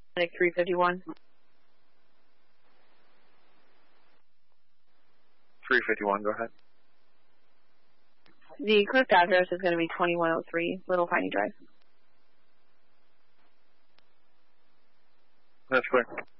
Clinic 351. 351, go ahead. The clinic address is going to be 2103 Little Piney Drive. That's clear.